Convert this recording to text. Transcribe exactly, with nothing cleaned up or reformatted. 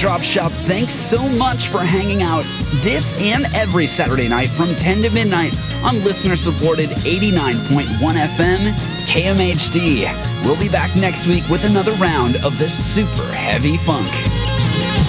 Drop Shop, thanks so much for hanging out this and every Saturday night from ten to midnight on listener-supported eighty-nine point one F M K M H D. We'll be back next week with another round of the super heavy funk.